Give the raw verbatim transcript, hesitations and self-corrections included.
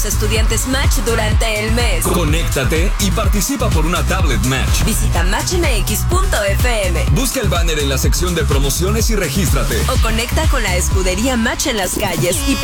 los estudiantes Match durante el mes. Conéctate y participa por una tablet Match. Visita match m x punto f m. Busca el banner en la sección de promociones y regístrate. O conecta con la escudería Match en las calles y